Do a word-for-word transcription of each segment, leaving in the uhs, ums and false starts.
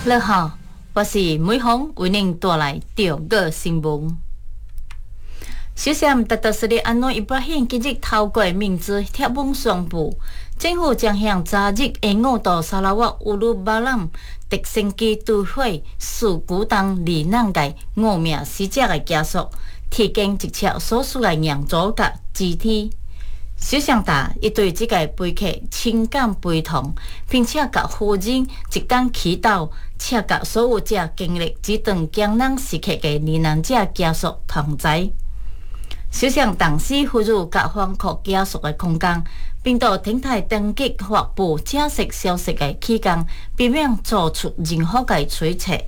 你好，我是美芳，为您带来中国新闻。首相达达斯里安诺伊布拉欣今日透过名字贴文宣布，政府将向昨日下午到沙拉瓦乌鲁巴兰直升机坠毁事故中罹难的五名死者的家属提供一切所需的援助甲支持。首相达伊对这个悲剧深感悲痛，并且甲夫人一同祈祷，且甲所有者经历这段艰难时刻的罹难者家属同在。首相同时呼吁甲反抗家属的空间，并到停台登记发布正式消息的期间，避免做出任何的推测。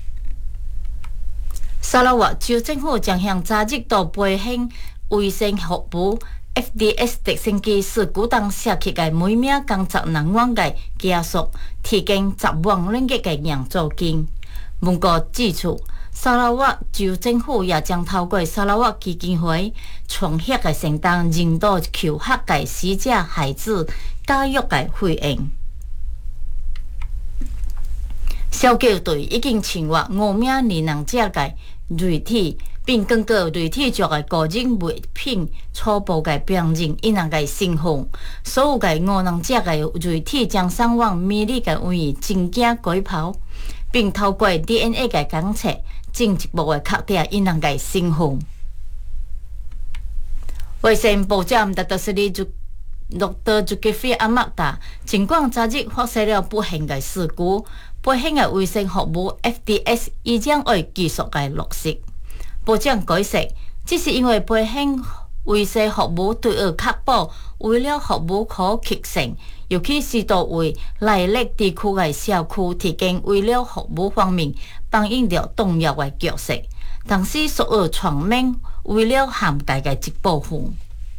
沙拉越州政府将向昨日到北兴卫生服务 F D S 直升机事故中逝去的每名工作人员的家属提供十万令吉的援助金。文告指出，沙拉越州政府也将透过沙拉越基金会重协的承担人道求学的死者孩子教育的费用。消救队已经寻获五名罹难者的遗体，并根据遗体中的个人物品初步的辨认因人的身份。所有的遇难者的遗体将送往美丽的位证件解剖，并透过 D N A 的检测，进一步的确定因人的身份。卫生部长达达斯里就洛德朱基菲阿麦达尽管昨日发生了不幸的事故，北兴的卫生服务 F D S 依将会继续的落实。部长解释，这是因为北兴卫生服务对而确保为了服务可及性，尤其是对为内陆地区的社区提供为了服务方面扮演着重要的角色，同时所有全面为了涵盖的一部分。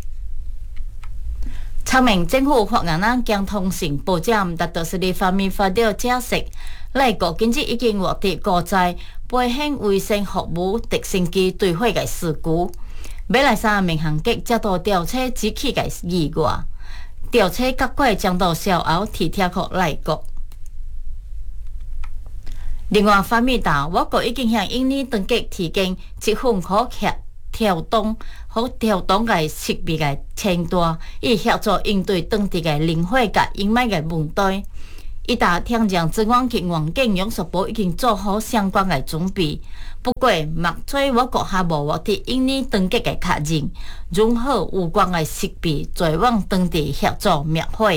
参明政府发言人兼通讯部长达达斯里法米发表解释，内国今日已经获得告在北兴卫生服务直升机坠毁的事故。马来西亚民航局接到调查指起的意外，调查结果将到稍后提贴给内国。另外，法米达我国已经向印尼当局提供一份可协调动和调动的设备的清单，以协助应对当地的磷化甲阴霾的问题。伊达天然资源及环境养殖部已经做好相关的准备，不过目前我国还无获得印尼当局的确认，如何有关的设备前往当地协助灭火。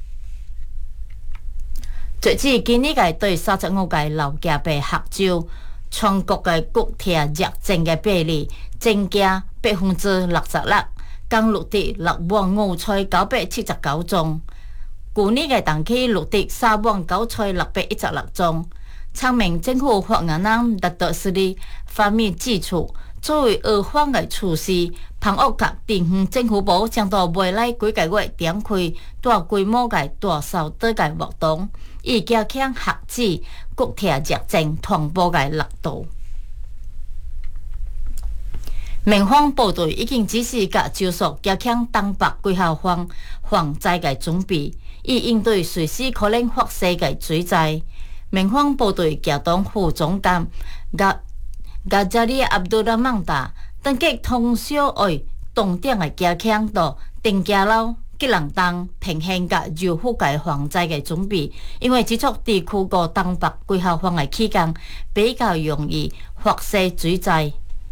截至今日的对三十五个老家被学州，全国的国铁热症的比例增加百分之六十六，共录得六万五千九百七十九宗。去年的同期录得三万九千六百一十六宗。参明政府发言人达达斯里法米指出，作为预防的措施，澎湖及地方政府部将到未来几个月展开大规模的大扫除的活动，以加强遏制国铁热症传播的力度。民防部队已经指示甲州属加强东北季候风防灾的准备，以应对随时可能发生的水灾。民防部队机动副总监加加扎里阿卜杜拉曼达当局通宵为重点的加强到丁家楼、吉兰东、平兴甲柔佛界防灾的准备，因为这处地区过东北季候风的期间比较容易发生水灾。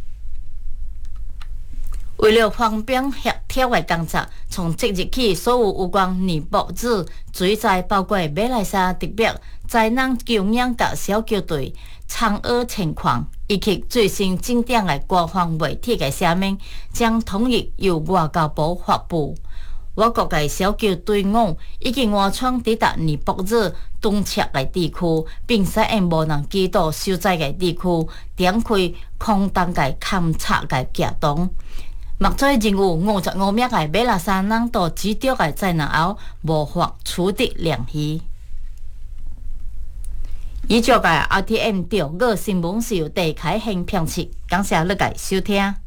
为了方便协调的工作，从即日起，所有有关尼泊尔水灾，包括马来西亚特别灾难救援甲小救队参考情况，以及最新进展的官方媒体的声明，将统一由外交部发布。我国的小救队伍已经完全抵达尼泊尔东侧的地区，并使用无人机到受灾的地区，展开空中的勘察的行动。目前仍有五十五名的马来西亚人到指导的灾难后无法取得联系。以上的 R T M 中国新闻是由地开兴编辑，感谢你的收听。